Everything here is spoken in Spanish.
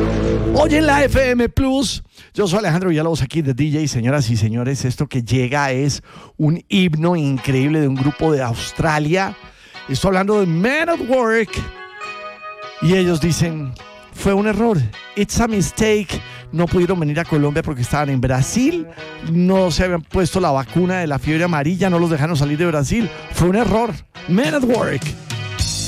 Hoy en la FM Plus, yo soy Alejandro Villalobos aquí de DJ. Señoras y señores, esto que llega es un himno increíble de un grupo de Australia. Estoy hablando de Men at Work. Y ellos dicen, fue un error, it's a mistake. No pudieron venir a Colombia porque estaban en Brasil. No se habían puesto la vacuna de la fiebre amarilla. No los dejaron salir de Brasil. Fue un error. Men at Work.